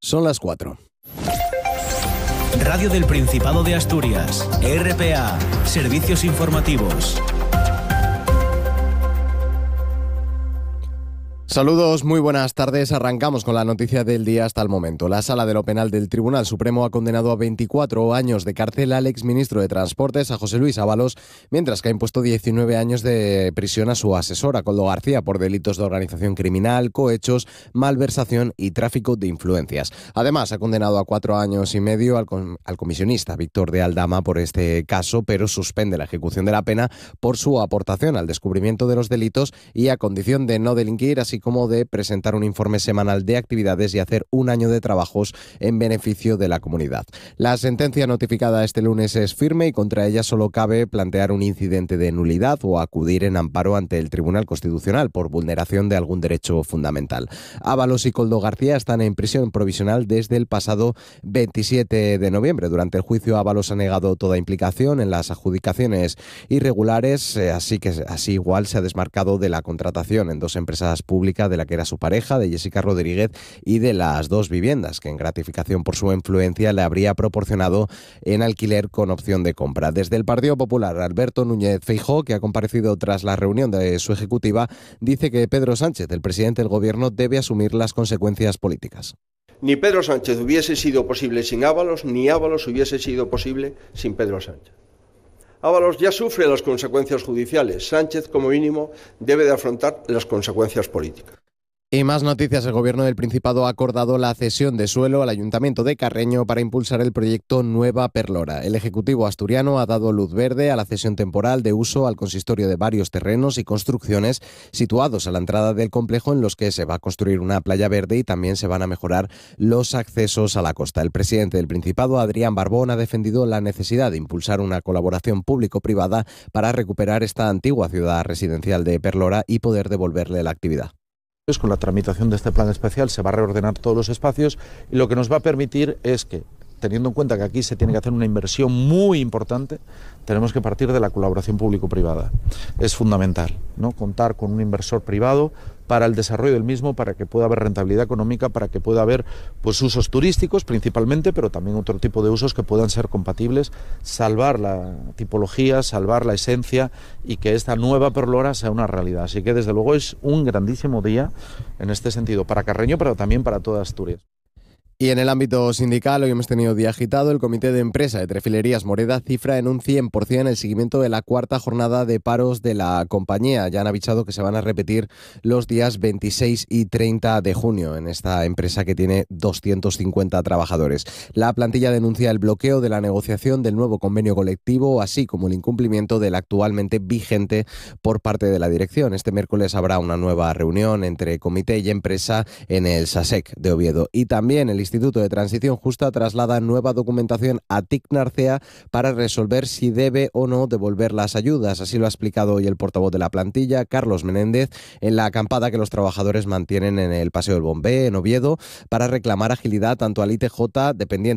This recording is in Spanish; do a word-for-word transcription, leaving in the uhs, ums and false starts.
Son las cuatro. Radio del Principado de Asturias, R P A, Servicios Informativos. Saludos, muy buenas tardes. Arrancamos con la noticia del día hasta el momento. La Sala de lo Penal del Tribunal Supremo ha condenado a veinticuatro años de cárcel al exministro de Transportes, a José Luis Ábalos, mientras que ha impuesto diecinueve años de prisión a su asesora, Koldo García, por delitos de organización criminal, cohechos, malversación y tráfico de influencias. Además, ha condenado a cuatro años y medio al, com- al comisionista Víctor de Aldama por este caso, pero suspende la ejecución de la pena por su aportación al descubrimiento de los delitos y a condición de no delinquir, así como de presentar un informe semanal de actividades y hacer un año de trabajos en beneficio de la comunidad. La sentencia notificada este lunes es firme y contra ella solo cabe plantear un incidente de nulidad o acudir en amparo ante el Tribunal Constitucional por vulneración de algún derecho fundamental. Ábalos y Koldo García están en prisión provisional desde el pasado veintisiete de noviembre. Durante el juicio, Ábalos ha negado toda implicación en las adjudicaciones irregulares, así que así igual se ha desmarcado de la contratación en dos empresas públicas de la que era su pareja, de Jessica Rodríguez, y de las dos viviendas que en gratificación por su influencia le habría proporcionado en alquiler con opción de compra. Desde el Partido Popular, Alberto Núñez Feijóo, que ha comparecido tras la reunión de su ejecutiva, dice que Pedro Sánchez, el presidente del Gobierno, debe asumir las consecuencias políticas. Ni Pedro Sánchez hubiese sido posible sin Ábalos, ni Ábalos hubiese sido posible sin Pedro Sánchez. Ábalos ya sufre las consecuencias judiciales. Sánchez, como mínimo, debe de afrontar las consecuencias políticas. Y más noticias. El Gobierno del Principado ha acordado la cesión de suelo al Ayuntamiento de Carreño para impulsar el proyecto Nueva Perlora. El Ejecutivo asturiano ha dado luz verde a la cesión temporal de uso al consistorio de varios terrenos y construcciones situados a la entrada del complejo, en los que se va a construir una playa verde y también se van a mejorar los accesos a la costa. El presidente del Principado, Adrián Barbón, ha defendido la necesidad de impulsar una colaboración público-privada para recuperar esta antigua ciudad residencial de Perlora y poder devolverle la actividad. Con la tramitación de este plan especial se va a reordenar todos los espacios y lo que nos va a permitir es que, teniendo en cuenta que aquí se tiene que hacer una inversión muy importante, tenemos que partir de la colaboración público-privada. Es fundamental, ¿no?, contar con un inversor privado para el desarrollo del mismo, para que pueda haber rentabilidad económica, para que pueda haber pues usos turísticos principalmente, pero también otro tipo de usos que puedan ser compatibles, salvar la tipología, salvar la esencia y que esta nueva Perlora sea una realidad. Así que desde luego es un grandísimo día en este sentido para Carreño, pero también para toda Asturias. Y en el ámbito sindical, hoy hemos tenido día agitado. El Comité de Empresa de Trefilerías Moreda cifra en un cien por ciento el seguimiento de la cuarta jornada de paros de la compañía. Ya han avisado que se van a repetir los días veintiséis y treinta de junio en esta empresa que tiene doscientos cincuenta trabajadores. La plantilla denuncia el bloqueo de la negociación del nuevo convenio colectivo, así como el incumplimiento del actualmente vigente por parte de la dirección. Este miércoles habrá una nueva reunión entre comité y empresa en el SASEC de Oviedo. Y también el Instituto de Transición Justa traslada nueva documentación a T I C Narcea para resolver si debe o no devolver las ayudas. Así lo ha explicado hoy el portavoz de la plantilla, Carlos Menéndez, en la acampada que los trabajadores mantienen en el Paseo del Bombé, en Oviedo, para reclamar agilidad tanto al I T J, dependiente